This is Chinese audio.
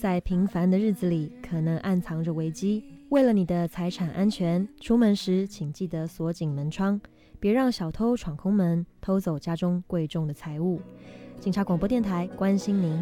在平凡的日子里可能暗藏着危机。为了你的财产安全，出门时请记得锁紧门窗，别让小偷闯空门偷走家中贵重的财物。警察广播电台关心您。